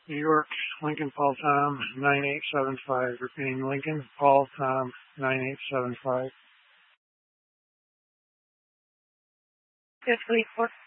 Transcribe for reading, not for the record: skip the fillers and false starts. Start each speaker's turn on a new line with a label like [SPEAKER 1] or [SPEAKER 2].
[SPEAKER 1] New York, Lincoln, Paul, Tom, 9875. Repeating, Lincoln, Paul, Tom, 9875.
[SPEAKER 2] Good 24.